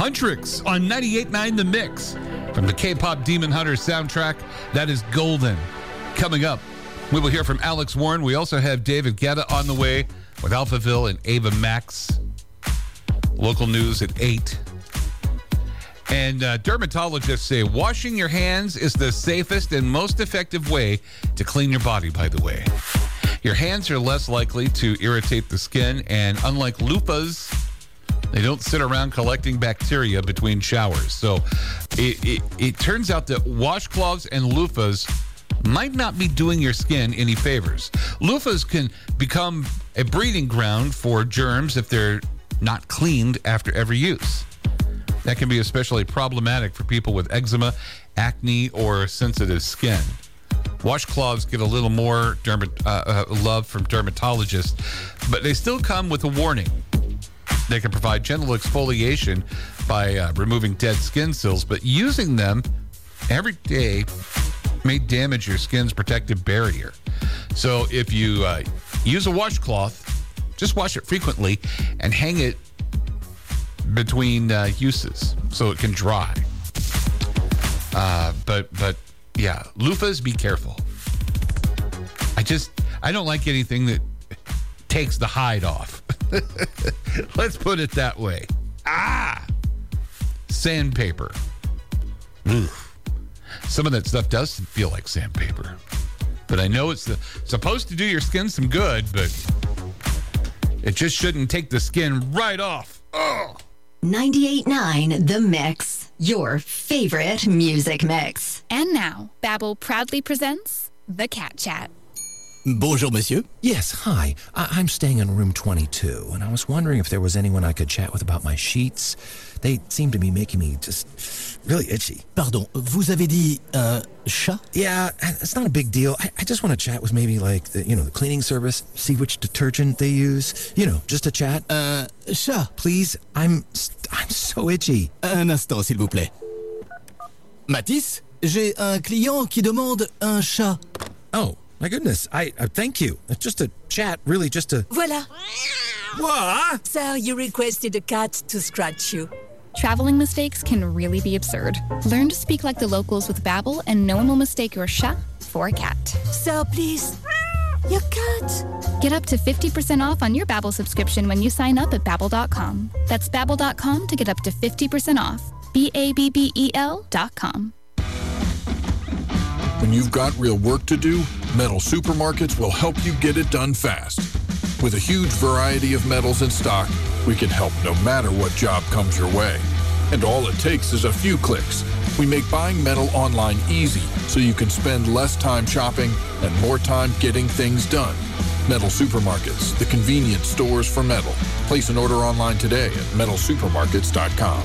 Huntrix on 98.9 The Mix. From the K-pop Demon Hunter soundtrack, that is Golden. Coming up, we will hear from Alex Warren. We also have David Guetta on the way with Alphaville and Ava Max. Local news at 8. And dermatologists say washing your hands is the safest and most effective way to clean your body, by the way. Your hands are less likely to irritate the skin, and unlike loofahs, they don't sit around collecting bacteria between showers. So it turns out that washcloths and loofahs might not be doing your skin any favors. Loofahs can become a breeding ground for germs if they're not cleaned after every use. That can be especially problematic for people with eczema, acne, or sensitive skin. Washcloths get a little more love from dermatologists, but they still come with a warning. They can provide gentle exfoliation by removing dead skin cells, but using them every day may damage your skin's protective barrier. So if you use a washcloth, just wash it frequently and hang it between uses so it can dry. But yeah, loofahs, be careful. I don't like anything that takes the hide off. Let's put it that way. Sandpaper. Ugh. Some of that stuff does feel like sandpaper. But I know it's supposed to do your skin some good, but it just shouldn't take the skin right off. Oh. 98.9 The Mix, your favorite music mix. And now, Babbel proudly presents The Cat Chat. Bonjour, monsieur. Yes, hi. I'm staying in room 22, and I was wondering if there was anyone I could chat with about my sheets. They seem to be making me just really itchy. Pardon, vous avez dit chat? Yeah, it's not a big deal. I just want to chat with maybe like the cleaning service, see which detergent they use. Just a chat. Chat. Please, I'm so itchy. Un instant, s'il vous plaît. Mathis, j'ai un client qui demande un chat. Oh. My goodness, I thank you. It's just a chat, really just a... Voilà. What? So you requested a cat to scratch you. Traveling mistakes can really be absurd. Learn to speak like the locals with Babbel, and no one will mistake your chat for a cat. So please, your cat. Get up to 50% off on your Babbel subscription when you sign up at Babbel.com. That's Babbel.com to get up to 50% off. Babbel.com. When you've got real work to do, Metal Supermarkets will help you get it done fast. With a huge variety of metals in stock, we can help no matter what job comes your way. And all it takes is a few clicks. We make buying metal online easy so you can spend less time shopping and more time getting things done. Metal Supermarkets, the convenient stores for metal. Place an order online today at metalsupermarkets.com.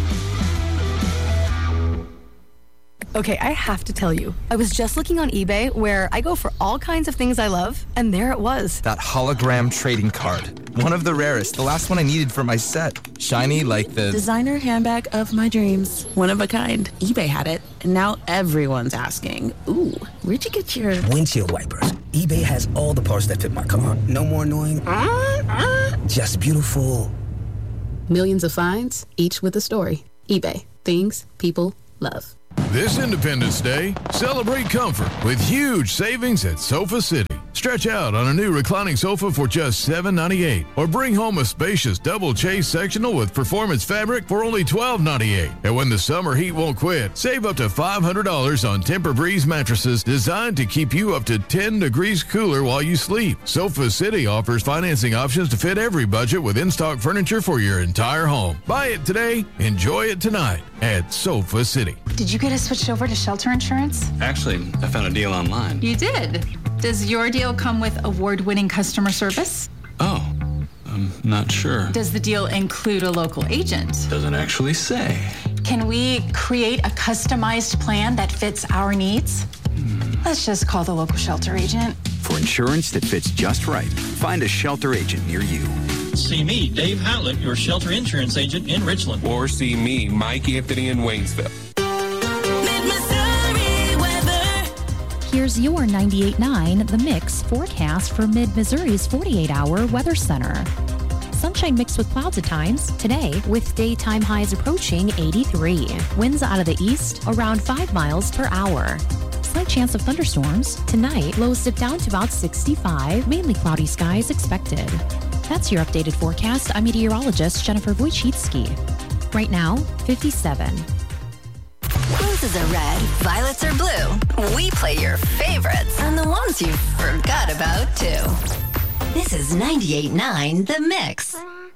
Okay, I have to tell you, I was just looking on eBay where I go for all kinds of things I love, and there it was. That hologram trading card. One of the rarest, the last one I needed for my set. Shiny like the... designer handbag of my dreams. One of a kind. eBay had it, and now everyone's asking, ooh, where'd you get your... windshield wipers. eBay has all the parts that fit my car. No more annoying... just beautiful. Millions of finds, each with a story. eBay. Things people love. This Independence Day, celebrate comfort with huge savings at Sofa City. Stretch out on a new reclining sofa for just $7.98, or bring home a spacious double chase sectional with performance fabric for only $12.98. And when the summer heat won't quit, save up to $500 on Tempur-Breeze mattresses designed to keep you up to 10 degrees cooler while you sleep. Sofa City offers financing options to fit every budget with in-stock furniture for your entire home. Buy it today, enjoy it tonight at Sofa City. Did you get us switched over to shelter insurance? Actually, I found a deal online. You did? Does your deal come with award-winning customer service? Oh, I'm not sure. Does the deal include a local agent? Doesn't actually say. Can we create a customized plan that fits our needs? Let's just call the local shelter agent. For insurance that fits just right, find a shelter agent near you. See me, Dave Howlett, your shelter insurance agent in Richland. Or see me, Mike Anthony in Waynesville. Here's your 98.9 The Mix forecast for Mid-Missouri's 48-hour weather center. sunshine mixed with clouds at times today, with daytime highs approaching 83. Winds out of the east around 5 miles per hour. Slight chance of thunderstorms. Tonight, lows dip down to about 65, mainly cloudy skies expected. That's your updated forecast. I'm meteorologist Jennifer Wojcicki. Right now, 57. Roses are red, violets are blue. We play your favorites and the ones you forgot about, too. This is 98.9 The Mix.